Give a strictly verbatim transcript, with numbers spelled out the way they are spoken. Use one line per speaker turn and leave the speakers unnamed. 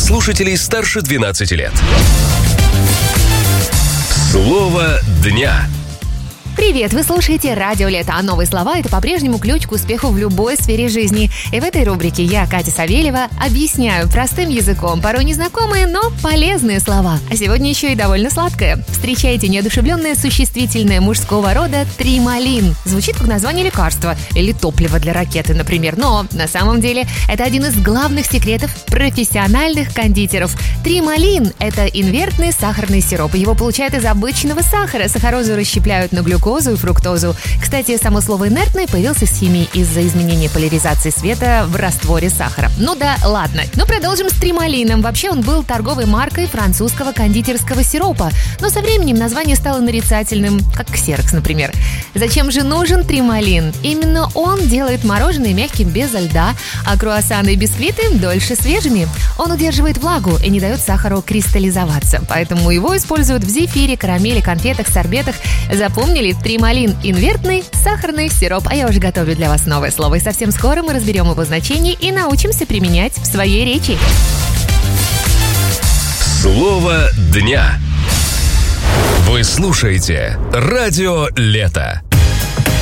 слушателей старше двенадцати лет. Слово дня.
Привет! Вы слушаете Радио Лето, а новые слова – это по-прежнему ключ к успеху в любой сфере жизни. И в этой рубрике я, Катя Савельева, объясняю простым языком порой незнакомые, но полезные слова. А сегодня еще и довольно сладкое. Встречайте неодушевленное существительное мужского рода трималин. Звучит как название лекарства или топлива для ракеты, например. Но на самом деле это один из главных секретов профессиональных кондитеров. Трималин – это инвертный сахарный сироп. Его получают из обычного сахара. Сахарозу расщепляют на глюкозу и фруктозу. Кстати, само слово «инертный» появился с химией из-за изменения поляризации света в растворе сахара. Ну да, ладно. Но продолжим с трималином. Вообще он был торговой маркой французского кондитерского сиропа. Но со временем название стало нарицательным, как ксерокс, например. Зачем же нужен трималин? Именно он делает мороженое мягким без льда, а круассаны и бисквиты дольше свежими. Он удерживает влагу и не дает сахару кристаллизоваться. Поэтому его используют в зефире, карамели, конфетах, сорбетах. Запомнили? Трималин – инвертный сахарный сироп. А я уже готовлю для вас новое слово. И совсем скоро мы разберем его значение и научимся применять в своей речи.
Слово дня. Вы слушаете Радио Лето.